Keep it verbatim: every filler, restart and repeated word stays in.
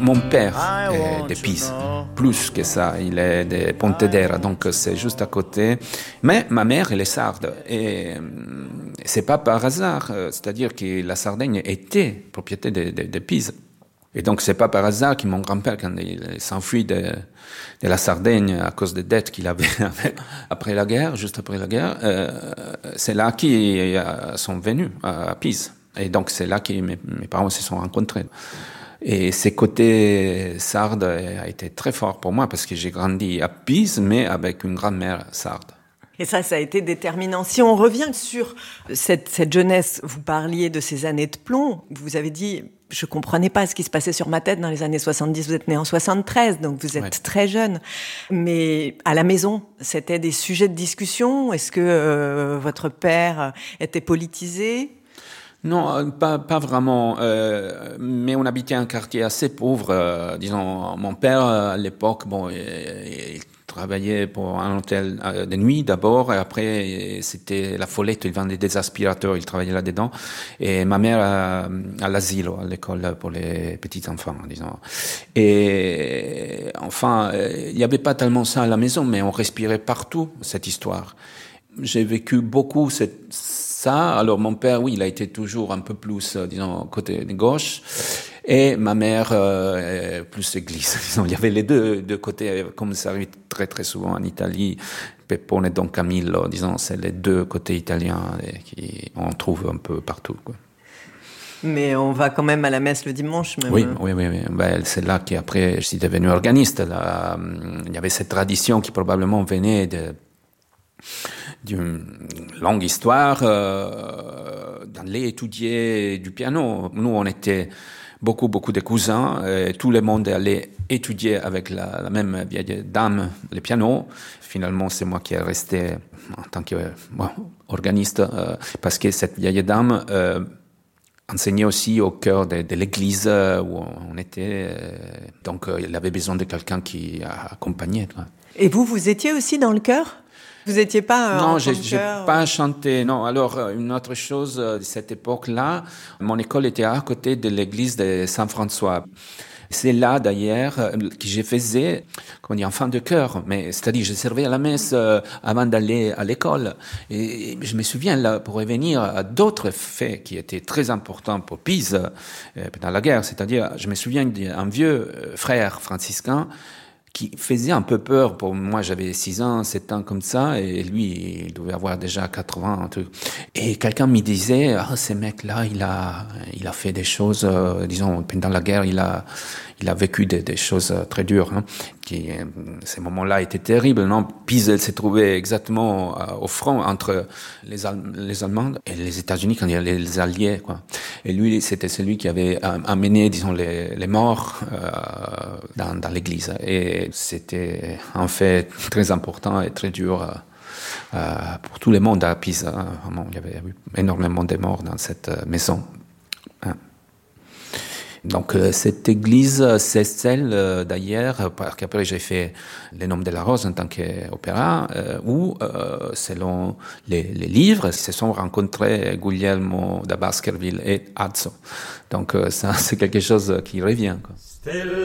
Mon père est de Pise, plus que ça, il est de Pontedera, donc c'est juste à côté. Mais ma mère, elle est sarde, et c'est pas par hasard, c'est-à-dire que la Sardaigne était propriété de, de, de Pise. Et donc, c'est pas par hasard que mon grand-père, quand il s'enfuit de, de la Sardaigne à cause des dettes qu'il avait après la guerre, juste après la guerre, euh, c'est là qu'ils sont venus, à Pise. Et donc, c'est là que mes, mes parents se sont rencontrés. Et ce côté sarde a été très fort pour moi parce que j'ai grandi à Pise, mais avec une grand-mère sarde. Et ça, ça a été déterminant. Si on revient sur cette, cette jeunesse, vous parliez de ces années de plomb. Vous avez dit, je comprenais pas ce qui se passait sur ma tête dans les années soixante-dix. Vous êtes né en soixante-treize, donc vous êtes ouais. très jeune. Mais à la maison, c'était des sujets de discussion. Est-ce que euh, votre père était politisé ? Non, pas, pas vraiment. Euh, mais on habitait un quartier assez pauvre. Euh, disons, mon père, à l'époque, bon, il, il travaillait pour un hôtel de nuit d'abord, et après, c'était la Follette, il vendait des aspirateurs, il travaillait là-dedans. Et ma mère à, à l'asile, à l'école pour les petits enfants, disons. Et enfin, il n'y avait pas tellement ça à la maison, mais on respirait partout cette histoire. J'ai vécu beaucoup cette ça. Alors mon père, oui, il a été toujours un peu plus, euh, disons, côté gauche, et ma mère euh, plus église. Disons, il y avait les deux, deux côtés, comme ça arrive très très souvent en Italie. Pepone et Don Camillo, disons, c'est les deux côtés italiens qu'on trouve un peu partout, quoi. Mais on va quand même à la messe le dimanche, même. Oui, oui, oui. oui. Ben, c'est là qu'après, je suis devenu organiste. Là, il y avait cette tradition qui probablement venait de d'une longue histoire euh, d'aller étudier du piano. Nous, on était beaucoup, beaucoup de cousins, et tout le monde allait étudier avec la, la même vieille dame le piano. Finalement, c'est moi qui est resté en tant que bon, organiste, euh, parce que cette vieille dame euh, enseignait aussi au cœur de, de l'église où on était. Euh, donc, euh, il avait besoin de quelqu'un qui accompagnait. Quoi. Et vous, vous étiez aussi dans le chœur ? Vous étiez pas euh, non, en j'ai, j'ai pas chanté. Non, alors une autre chose de cette époque-là, mon école était à côté de l'église de Saint-François. C'est là d'ailleurs que je faisais, qu'on dit, enfant de chœur, mais c'est-à-dire je servais à la messe euh, avant d'aller à l'école. Et je me souviens là, pour revenir à d'autres faits qui étaient très importants pour Pise euh, pendant la guerre, c'est-à-dire je me souviens d'un vieux frère franciscain qui faisait un peu peur pour moi. J'avais six ans, sept ans comme ça, et lui, il devait avoir déjà quatre-vingts, un truc. Et quelqu'un me disait, ah, ce mec-là, il a, il a fait des choses, euh, disons, pendant la guerre, il a, il a vécu des, des choses très dures, hein, qui, ces moments-là étaient terribles, non? Pise, elle s'est trouvée exactement euh, au front entre les, Al- les Allemands et les États-Unis, quand il y avait les Alliés, quoi. Et lui, c'était celui qui avait amené, disons, les, les morts euh, dans, dans l'église. Et c'était un fait très important et très dur euh, pour tout le monde à Pise. Hein. Vraiment, il y avait eu énormément de morts dans cette maison. Hein. Donc euh, cette église, c'est celle euh, d'ailleurs, parce qu'après j'ai fait Les Noms de la Rose en tant qu'opéra, euh, où, euh, selon les, les livres, se sont rencontrés Guglielmo da Baskerville et Azzo. Donc euh, ça, c'est quelque chose qui revient, quoi.